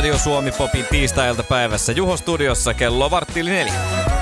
Radio Suomi Popin tiistai-iltapäivässä. Juho studiossa, kello on 3:45.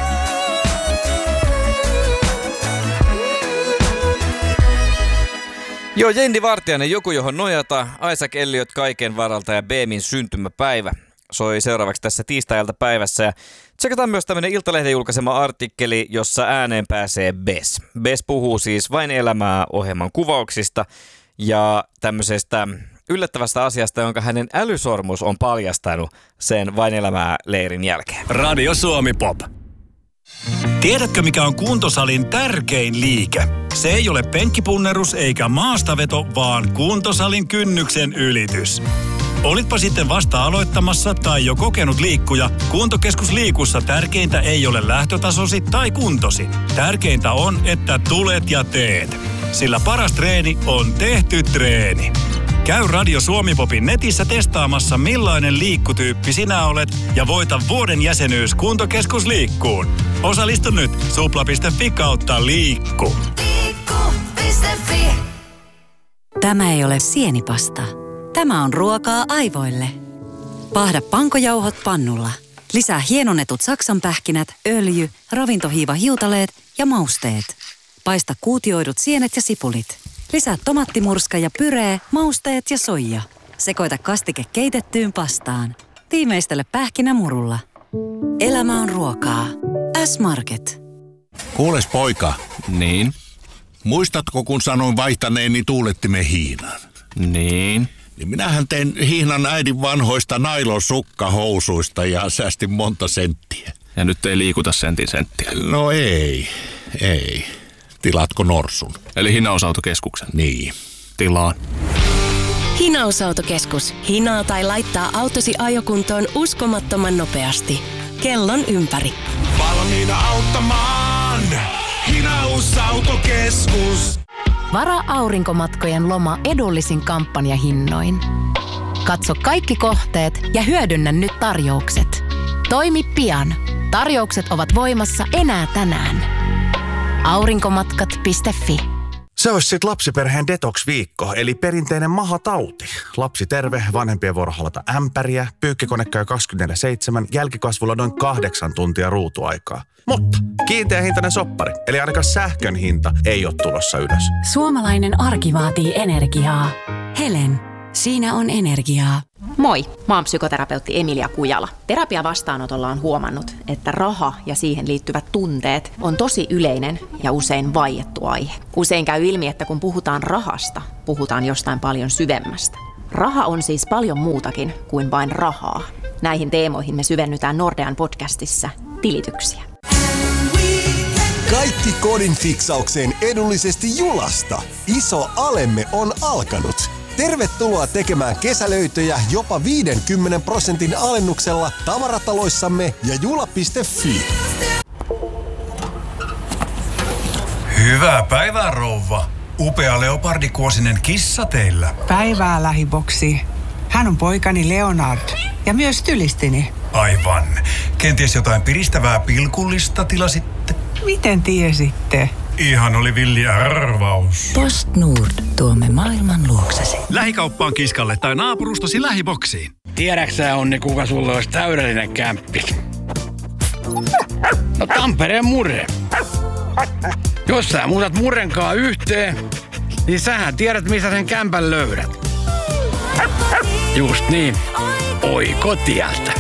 Joo, Jendi Vartiainen, joku johon nojata, Isaac Elliot kaiken varalta ja Beemin syntymäpäivä soi seuraavaksi tässä tiistai-iltapäivässä. Ja tsekataan myös tämmöinen Iltalehden julkaisema artikkeli, jossa ääneen pääsee Bes. Bes puhuu siis Vain elämää -ohjelman kuvauksista ja tämmöisestä yllättävästä asiasta, jonka hänen älysormus on paljastanut sen Vain elämää -leirin jälkeen. Radio Suomi Pop. Tiedätkö, mikä on kuntosalin tärkein liike? Se ei ole penkkipunnerus eikä maastaveto, vaan kuntosalin kynnyksen ylitys. Olitpa sitten vasta aloittamassa tai jo kokenut liikkuja, Kuntokeskus Liikussa tärkeintä ei ole lähtötasosi tai kuntosi. Tärkeintä on, että tulet ja teet. Sillä paras treeni on tehty treeni. Käy Radio Suomi Popin netissä testaamassa, millainen liikkutyyppi sinä olet ja voita vuoden jäsenyys Kuntokeskus Liikkuun. Osallistu nyt supla.fi/liikku. Liikku.fi. Tämä ei ole sienipasta. Tämä on ruokaa aivoille. Paahda pankojauhot pannulla. Lisää hienonnetut saksanpähkinät, öljy, ravintohiivahiutaleet ja mausteet. Paista kuutioidut sienet ja sipulit. Lisää tomattimurska ja pyree, mausteet ja soija. Sekoita kastike keitettyyn pastaan. Tiimeistele pähkinämurulla. Elämä on ruokaa. S-Market. Kuules poika. Niin? Muistatko, kun sanoin vaihtaneeni tuulettimen hihnaan? Niin? Niin minähän tein hihnan äidin vanhoista nailonsukkahousuista ja säästin monta senttiä. Ja nyt ei liikuta sentin senttiä. No ei. Tilaatko norsun? Eli hinausautokeskuksen? Niin. Tilaan. Hinausautokeskus. Hinaa tai laittaa autosi ajokuntoon uskomattoman nopeasti. Kellon ympäri. Valmiina auttamaan. Hinausautokeskus. Varaa aurinkomatkojen loma edullisin kampanjahinnoin. Katso kaikki kohteet ja hyödynnä nyt tarjoukset. Toimi pian. Tarjoukset ovat voimassa enää tänään. Aurinkomatkat.fi. Se olisi sitten lapsiperheen detox-viikko, eli perinteinen mahatauti. Lapsi terve, vanhempien vuoro halata ämpäriä, pyykkikone käy 24/7, jälkikasvulla noin 8 tuntia ruutuaikaa. Mutta kiinteä hintainen soppari, eli ainakaan sähkön hinta ei ole tulossa ylös. Suomalainen arki vaatii energiaa. Helen, siinä on energiaa. Moi, mä oon psykoterapeutti Emilia Kujala. Terapiavastaanotolla on huomannut, että raha ja siihen liittyvät tunteet on tosi yleinen ja usein vaiettu aihe. Usein käy ilmi, että kun puhutaan rahasta, puhutaan jostain paljon syvemmästä. Raha on siis paljon muutakin kuin vain rahaa. Näihin teemoihin me syvennytään Nordean podcastissa Tilityksiä. Kaikki kodin fiksaukseen edullisesti Julasta. Iso alemme on alkanut. Tervetuloa tekemään kesälöitöjä jopa 50% alennuksella tavarataloissamme ja jula.fi. Hyvää päivää, rouva. Upea leopardikuosinen kissa teillä. Päivää, lähiboksi. Hän on poikani Leonard ja myös tylistini. Aivan. Kenties jotain piristävää pilkullista tilasitte? Miten tiesitte? Ihan oli villi arvaus. Post Nord, tuomme maailman luoksesi. Lähikauppaan kiskalle tai naapurustasi lähiboksiin. Tiedäksä, Onni, kuka sulle olisi täydellinen kämppis? No Tampereen Murre. Jos sä muutat Murrenkaan yhteen, niin sähän tiedät, missä sen kämpän löydät. Just niin. Oikotieltä.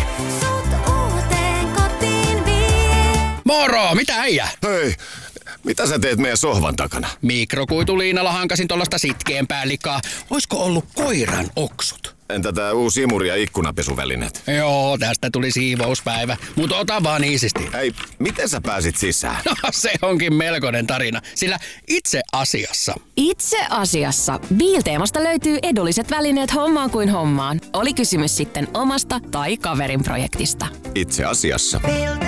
Moro, mitä äijä? Hei, mitä sä teet meidän sohvan takana? Mikrokuituliinalla hankasin tuollaista sitkeämpää likaa. Oisko ollut koiran oksut? Entä tää uusi imuri- ja ikkunapesuvälineet? Joo, tästä tuli siivouspäivä. Mut ota vaan iisisti. Hei, miten sä pääsit sisään? No, se onkin melkoinen tarina, sillä itse asiassa Biilteemasta löytyy edulliset välineet hommaan kuin hommaan. Oli kysymys sitten omasta tai kaverin projektista. Itse asiassa.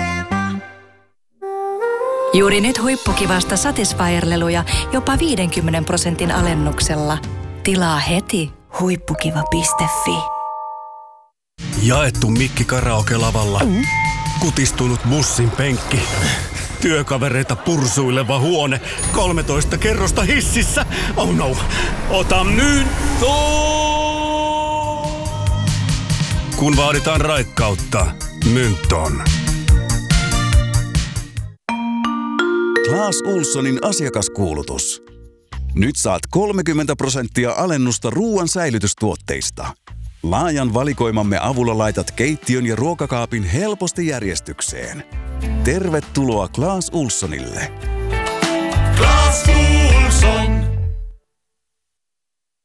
Juuri nyt huippukivasta Satisfyer-leluja jopa 50% alennuksella. Tilaa heti huippukiva.fi. Jaettu mikki karaoke-lavalla. Kutistunut bussin penkki. Työkavereita pursuileva huone. 13 kerrosta hississä. Oh no. Ota nyt! kun vaaditaan raikkautta. Mynton. Clas Ohlsonin asiakaskuulutus. Nyt saat 30% alennusta ruoan säilytystuotteista. Laajan valikoimamme avulla laitat keittiön ja ruokakaapin helposti järjestykseen. Tervetuloa Clas Ohlsonille. Clas Ohlson.